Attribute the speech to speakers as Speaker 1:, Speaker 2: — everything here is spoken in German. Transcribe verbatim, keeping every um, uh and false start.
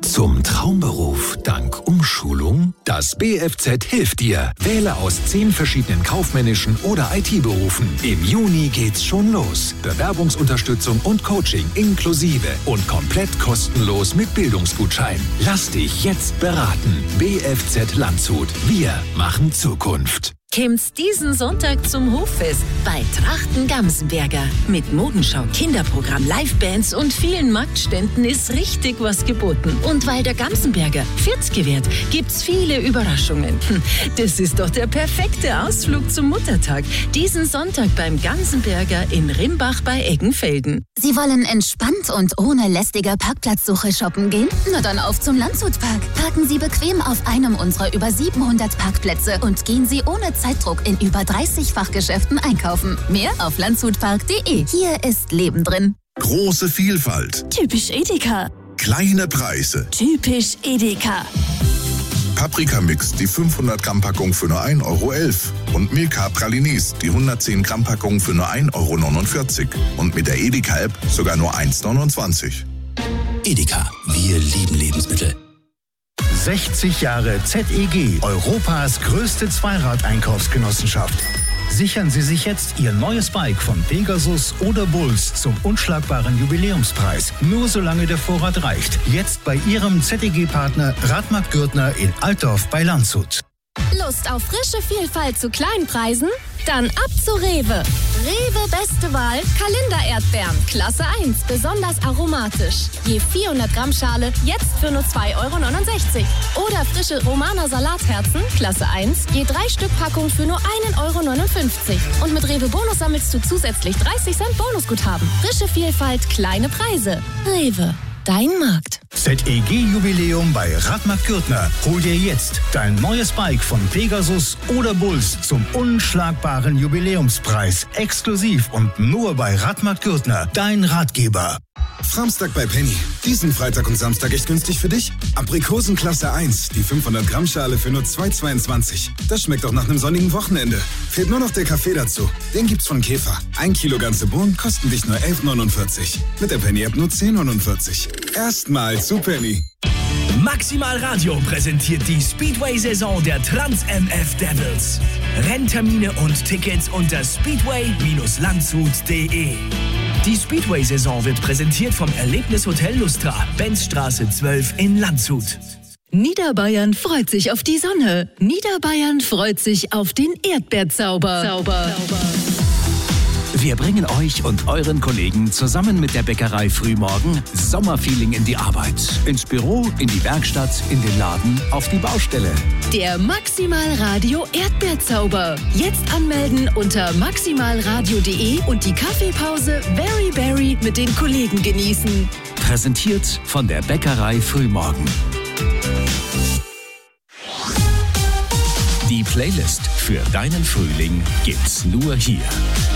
Speaker 1: Zum Traumberuf dank Umschulung? Das B F Z hilft dir. Wähle aus zehn verschiedenen kaufmännischen oder I T-Berufen. Im Juni geht's schon los. Bewerbungsunterstützung und Coaching inklusive und komplett kostenlos mit Bildungsgutschein. Lass dich jetzt beraten. B F Z Landshut. Wir machen Zukunft.
Speaker 2: Kommt's diesen Sonntag zum Hoffest bei Trachten Gamsenberger. Mit Modenschau, Kinderprogramm, Livebands und vielen Marktständen ist richtig was geboten. Und weil der Gamsenberger vierzig wird, gibt's viele Überraschungen. Das ist doch der perfekte Ausflug zum Muttertag. Diesen Sonntag beim Gamsenberger in Rimbach bei Eggenfelden.
Speaker 3: Sie wollen entspannt und ohne lästige Parkplatzsuche shoppen gehen? Na dann auf zum Landshutpark. Parken Sie bequem auf einem unserer über siebenhundert Parkplätze und gehen Sie ohne Zeitdruck in über dreißig Fachgeschäften einkaufen. Mehr auf landshutpark punkt de. Hier ist Leben drin.
Speaker 4: Große Vielfalt.
Speaker 5: Typisch Edeka.
Speaker 4: Kleine Preise.
Speaker 5: Typisch Edeka.
Speaker 4: Paprikamix, die fünfhundert Gramm Packung für nur ein Euro elf. Und Milka Pralinis, die hundertzehn Gramm Packung für nur ein Euro neunundvierzig. Und mit der Edeka-App sogar nur eins neunundzwanzig.
Speaker 6: Edeka, wir lieben Lebensmittel.
Speaker 7: sechzig Jahre Z E G, Europas größte Zweirad-Einkaufsgenossenschaft. Sichern Sie sich jetzt Ihr neues Bike von Pegasus oder Bulls zum unschlagbaren Jubiläumspreis. Nur solange der Vorrat reicht. Jetzt bei Ihrem Z E G-Partner Radmarkt Gürtner in Altdorf bei Landshut.
Speaker 5: Lust auf frische Vielfalt zu kleinen Preisen? Dann ab zu Rewe. Rewe beste Wahl, Kalender-Erdbeeren, Klasse eins, besonders aromatisch. Je vierhundert Gramm Schale, jetzt für nur zwei Euro neunundsechzig. Oder frische Romaner Salatherzen, Klasse eins, je drei Stück Packung für nur ein Euro neunundfünfzig. Und mit Rewe Bonus sammelst du zusätzlich dreißig Cent Bonusguthaben. Frische Vielfalt, kleine Preise. Rewe. Dein Markt.
Speaker 7: Z E G-Jubiläum bei Radmarkt Gürtner. Hol dir jetzt dein neues Bike von Pegasus oder Bulls zum unschlagbaren Jubiläumspreis. Exklusiv und nur bei Radmarkt Gürtner. Dein Ratgeber.
Speaker 8: Framstag bei Penny. Diesen Freitag und Samstag echt günstig für dich. Aprikosen Klasse eins, die fünfhundert Gramm Schale für nur zwei Euro zweiundzwanzig. Das schmeckt doch nach einem sonnigen Wochenende. Fehlt nur noch der Kaffee dazu. Den gibt's von Käfer. Ein Kilo ganze Bohnen kosten dich nur elf Euro neunundvierzig. Mit der Penny-App nur zehn Euro neunundvierzig. Erstmal zu Penny.
Speaker 9: Maximal Radio präsentiert die Speedway-Saison der Trans-M F Devils. Renntermine und Tickets unter speedway Landshut punkt de. Die Speedway-Saison wird präsentiert vom Erlebnishotel Lustra, Benzstraße zwölf in Landshut.
Speaker 2: Niederbayern freut sich auf die Sonne. Niederbayern freut sich auf den Erdbeerzauber. Zauber.
Speaker 1: Wir bringen euch und euren Kollegen zusammen mit der Bäckerei Frühmorgen Sommerfeeling in die Arbeit. Ins Büro, in die Werkstatt, in den Laden, auf die Baustelle.
Speaker 2: Der Maximal Radio Erdbeerzauber. Jetzt anmelden unter maximalradio punkt de und die Kaffeepause Very Berry mit den Kollegen genießen.
Speaker 1: Präsentiert von der Bäckerei Frühmorgen. Die Playlist für deinen Frühling gibt's nur hier.